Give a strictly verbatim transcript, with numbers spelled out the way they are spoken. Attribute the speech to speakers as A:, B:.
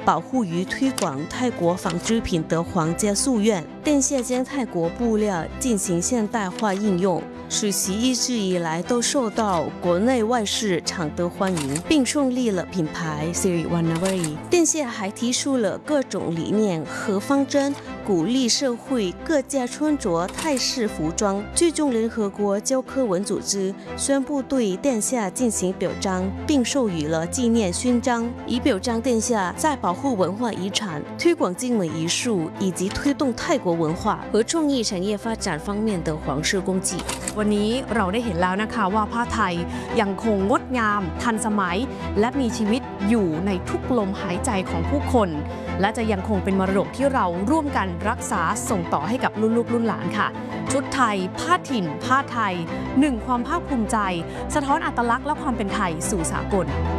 A: 保护与推广泰国纺织品的皇家夙愿。店下将泰国布料进行现代化应用，使其一直以来都受到国内外市场的欢迎，并创立了品牌 Siri Wanawari。店下还提出了各种理念和方针，鼓励社会各家穿着泰式服装。最终，联合国教科文组织宣布对殿下进行表彰，并授予了纪念勋章，以表彰殿下在保护文化遗产、推广精美艺术以及推动泰国文化和创意产业发展方面的皇室功绩。
B: วันนี้เราได้เห็นแล้วนะคะว่าผ้าไทยยังคงงดงามทันสมัยและมีชีวิตอยู่ในทุกลมหายใจของผู้คนและจะยังคงเป็นมรดกที่เราร่วมกันรักษาส่งต่อให้กับรุ่นลูกรุ่นหลานค่ะชุดไทยผ้าถิ่นผ้าไทยหนึ่งความภาคภูมิใจสะท้อนอัตลักษณ์และความเป็นไทยสู่สากล